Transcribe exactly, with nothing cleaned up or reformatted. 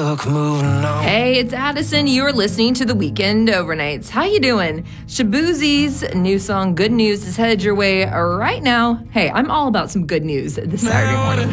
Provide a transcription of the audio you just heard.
book, moving on. Hey, it's Addison. You're listening to The Weekend Overnights. How you doing? Shaboozie's new song, Good News, is headed your way right now. Hey, I'm all about some good news this Saturday morning.